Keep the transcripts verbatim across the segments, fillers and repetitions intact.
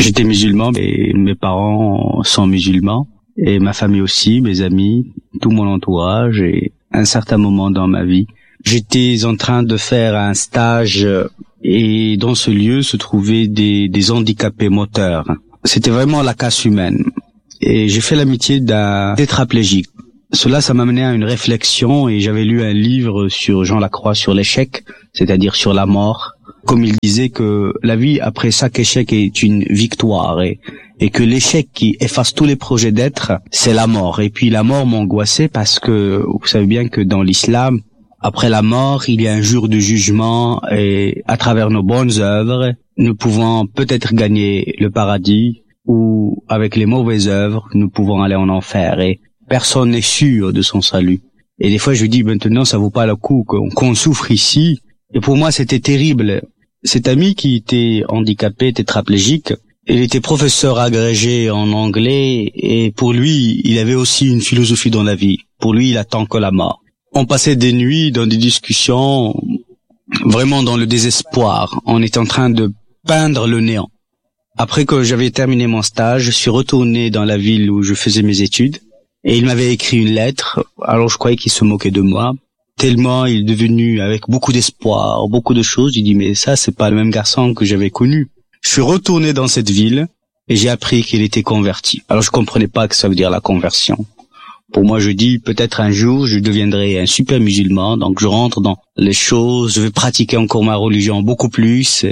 J'étais musulman et mes parents sont musulmans et ma famille aussi, mes amis, tout mon entourage et à un certain moment dans ma vie, j'étais en train de faire un stage et dans ce lieu se trouvaient des, des handicapés moteurs. C'était vraiment la casse humaine et j'ai fait l'amitié d'un tétraplégique. Cela, ça m'a mené à une réflexion et j'avais lu un livre sur Jean Lacroix sur l'échec, c'est-à-dire sur la mort. Comme il disait que la vie après chaque échec est une victoire et, et que l'échec qui efface tous les projets d'être, c'est la mort. Et puis la mort m'angoissait parce que vous savez bien que dans l'islam, après la mort, il y a un jour de jugement et à travers nos bonnes œuvres, nous pouvons peut-être gagner le paradis ou avec les mauvaises œuvres, nous pouvons aller en enfer et personne n'est sûr de son salut. Et des fois je dis maintenant ça vaut pas le coup qu'on, qu'on souffre ici. Et pour moi, c'était terrible. Cet ami qui était handicapé, tétraplégique, il était professeur agrégé en anglais et pour lui, il avait aussi une philosophie dans la vie. Pour lui, il attend que la mort. On passait des nuits dans des discussions, vraiment dans le désespoir. On était en train de peindre le néant. Après que j'avais terminé mon stage, je suis retourné dans la ville où je faisais mes études et il m'avait écrit une lettre. Alors je croyais qu'il se moquait de moi. Tellement il est devenu avec beaucoup d'espoir, beaucoup de choses. Il dit mais ça c'est pas le même garçon que j'avais connu. Je suis retourné dans cette ville et j'ai appris qu'il était converti. Alors je comprenais pas que ça veut dire la conversion. Pour moi je dis peut-être un jour je deviendrai un super musulman. Donc je rentre dans les choses, je vais pratiquer encore ma religion beaucoup plus.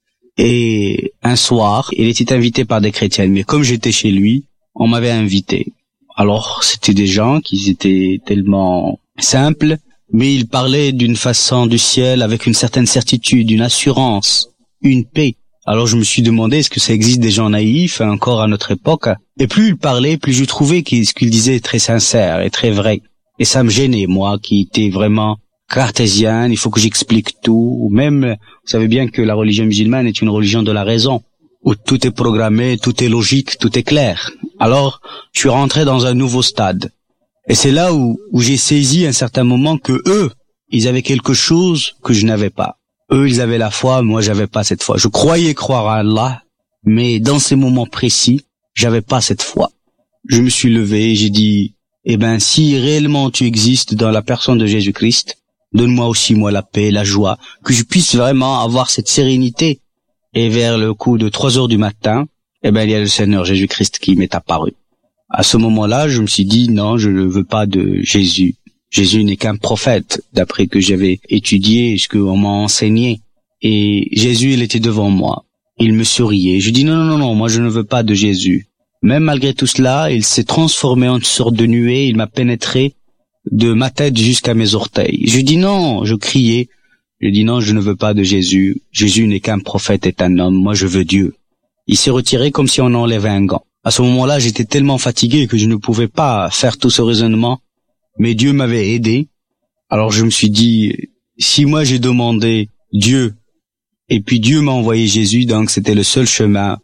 Et un soir il était invité par des chrétiens. Mais comme j'étais chez lui, on m'avait invité. Alors c'était des gens qui étaient tellement simples. Mais il parlait d'une façon du ciel avec une certaine certitude, une assurance, une paix. Alors je me suis demandé, est-ce que ça existe des gens naïfs encore à notre époque? Et plus il parlait, plus je trouvais que ce qu'il disait très sincère et très vrai. Et ça me gênait, moi, qui était vraiment cartésien, il faut que j'explique tout. Même, vous savez bien que la religion musulmane est une religion de la raison, où tout est programmé, tout est logique, tout est clair. Alors, je suis rentré dans un nouveau stade. Et c'est là où, où j'ai saisi à un certain moment que eux, ils avaient quelque chose que je n'avais pas. Eux, ils avaient la foi, moi j'avais pas cette foi. Je croyais croire à Allah, mais dans ces moments précis, j'avais pas cette foi. Je me suis levé et j'ai dit, eh ben, si réellement tu existes dans la personne de Jésus-Christ, donne-moi aussi moi la paix, la joie, que je puisse vraiment avoir cette sérénité. Et vers le coup de trois heures du matin, eh ben, il y a le Seigneur Jésus-Christ qui m'est apparu. À ce moment-là, je me suis dit, non, je ne veux pas de Jésus. Jésus n'est qu'un prophète, d'après que j'avais étudié, ce qu'on m'a enseigné. Et Jésus, il était devant moi. Il me souriait. Je dis, non, non, non, non, moi je ne veux pas de Jésus. Même malgré tout cela, il s'est transformé en une sorte de nuée, il m'a pénétré de ma tête jusqu'à mes orteils. Je dis non, je criais. Je dis non, je ne veux pas de Jésus. Jésus n'est qu'un prophète et un homme, moi je veux Dieu. Il s'est retiré comme si on enlevait un gant. À ce moment-là, j'étais tellement fatigué que je ne pouvais pas faire tout ce raisonnement, mais Dieu m'avait aidé. Alors je me suis dit, si moi j'ai demandé Dieu, et puis Dieu m'a envoyé Jésus, donc c'était le seul chemin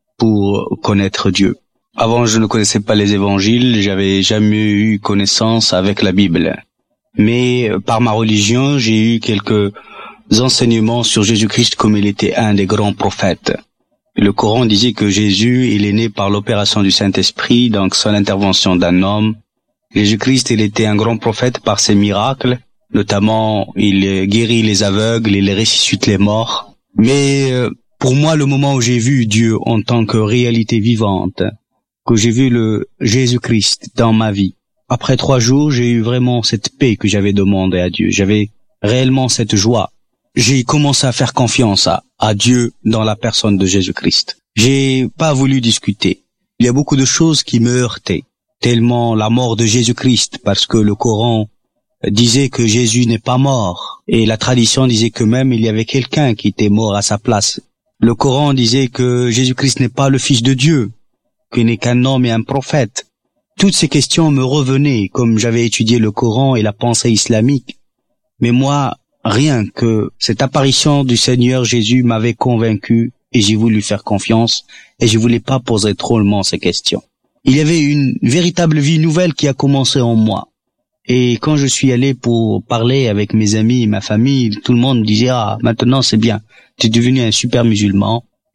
pour connaître Dieu. Avant, je ne connaissais pas les évangiles, j'avais jamais eu connaissance avec la Bible. Mais par ma religion, j'ai eu quelques enseignements sur Jésus-Christ comme il était un des grands prophètes. Le Coran disait que Jésus, il est né par l'opération du Saint-Esprit, donc sans l'intervention d'un homme. Jésus-Christ, il était un grand prophète par ses miracles, notamment il guérit les aveugles, il ressuscite les morts. Mais pour moi, le moment où j'ai vu Dieu en tant que réalité vivante, que j'ai vu le Jésus-Christ dans ma vie, après trois jours, j'ai eu vraiment cette paix que j'avais demandé à Dieu. J'avais réellement cette joie. J'ai commencé à faire confiance à, à Dieu dans la personne de Jésus-Christ. J'ai pas voulu discuter. Il y a beaucoup de choses qui me heurtaient, tellement la mort de Jésus-Christ, parce que le Coran disait que Jésus n'est pas mort, et la tradition disait que même il y avait quelqu'un qui était mort à sa place. Le Coran disait que Jésus-Christ n'est pas le Fils de Dieu, qu'il n'est qu'un homme et un prophète. Toutes ces questions me revenaient, comme j'avais étudié le Coran et la pensée islamique. Mais moi, rien que cette apparition du Seigneur Jésus m'avait convaincu et j'ai voulu faire confiance et je voulais pas poser trop longuement ces questions. Il y avait une véritable vie nouvelle qui a commencé en moi. Et quand je suis allé pour parler avec mes amis et ma famille, tout le monde me disait « Ah, maintenant c'est bien, tu es devenu un super musulman,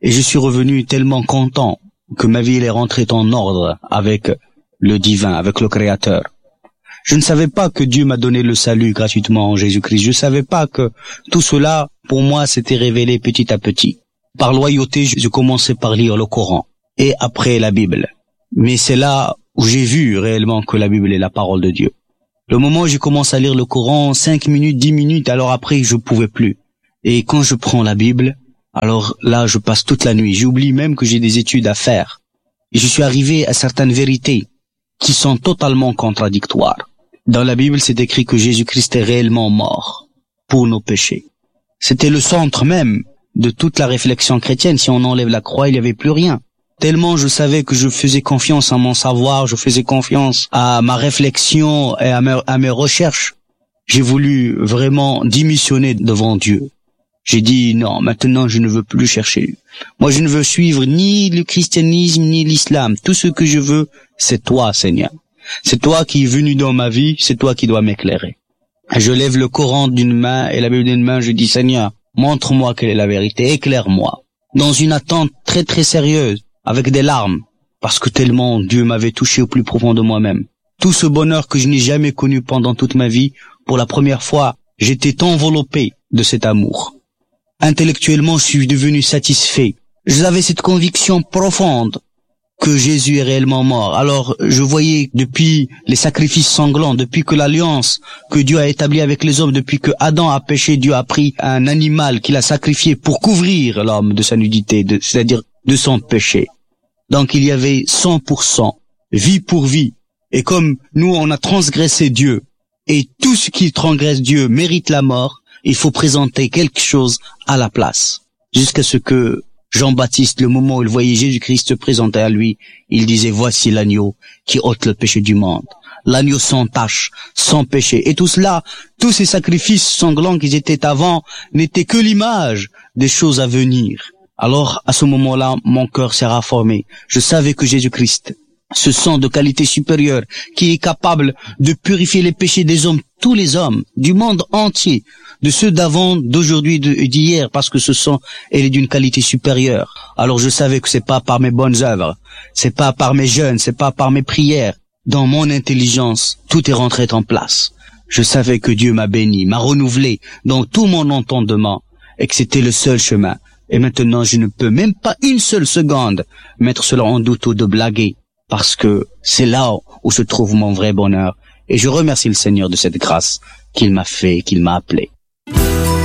Et je suis revenu tellement content que ma vie elle est rentrée en ordre avec le divin, avec le Créateur. Je ne savais pas que Dieu m'a donné le salut gratuitement en Jésus-Christ. Je ne savais pas que tout cela, pour moi, s'était révélé petit à petit. Par loyauté, je commençais par lire le Coran et après la Bible. Mais c'est là où j'ai vu réellement que la Bible est la parole de Dieu. Le moment où j'ai commencé à lire le Coran, cinq minutes, dix minutes, alors après, je pouvais plus. Et quand je prends la Bible, alors là, je passe toute la nuit. J'oublie même que j'ai des études à faire. Et je suis arrivé à certaines vérités qui sont totalement contradictoires. Dans la Bible, c'est écrit que Jésus-Christ est réellement mort pour nos péchés. C'était le centre même de toute la réflexion chrétienne. Si on enlève la croix, il n'y avait plus rien. Tellement je savais que je faisais confiance à mon savoir, je faisais confiance à ma réflexion et à mes, à mes recherches. J'ai voulu vraiment démissionner devant Dieu. J'ai dit non, maintenant je ne veux plus chercher. Moi je ne veux suivre ni le christianisme ni l'islam. Tout ce que je veux, c'est toi, Seigneur. C'est toi qui es venu dans ma vie, c'est toi qui dois m'éclairer. Je lève le Coran d'une main et la Bible d'une main, je dis Seigneur, montre-moi quelle est la vérité, éclaire-moi. Dans une attente très très sérieuse, avec des larmes, parce que tellement Dieu m'avait touché au plus profond de moi-même. Tout ce bonheur que je n'ai jamais connu pendant toute ma vie, pour la première fois, j'étais enveloppé de cet amour. Intellectuellement, je suis devenu satisfait. J'avais cette conviction profonde que Jésus est réellement mort. Alors, je voyais depuis les sacrifices sanglants, depuis que l'alliance que Dieu a établie avec les hommes, depuis que Adam a péché, Dieu a pris un animal qu'il a sacrifié pour couvrir l'homme de sa nudité, de, c'est-à-dire de son péché. Donc, il y avait cent pour cent, vie pour vie. Et comme nous, on a transgressé Dieu, et tout ce qui transgresse Dieu mérite la mort, il faut présenter quelque chose à la place. Jusqu'à ce que Jean-Baptiste, le moment où il voyait Jésus-Christ se présenter à lui, il disait, voici l'agneau qui ôte le péché du monde. L'agneau sans tache, sans péché. Et tout cela, tous ces sacrifices sanglants qui étaient avant, n'étaient que l'image des choses à venir. Alors, à ce moment-là, mon cœur s'est rafformé. Je savais que Jésus-Christ, ce sang de qualité supérieure, qui est capable de purifier les péchés des hommes, tous les hommes, du monde entier, de ceux d'avant, d'aujourd'hui et d'hier, parce que ce sang, elle est d'une qualité supérieure. Alors je savais que c'est pas par mes bonnes œuvres, c'est pas par mes jeûnes, c'est pas par mes prières. Dans mon intelligence, tout est rentré en place. Je savais que Dieu m'a béni, m'a renouvelé dans tout mon entendement, et que c'était le seul chemin. Et maintenant, je ne peux même pas une seule seconde mettre cela en doute ou de blaguer, parce que c'est là où se trouve mon vrai bonheur. Et je remercie le Seigneur de cette grâce qu'il m'a fait, qu'il m'a appelé.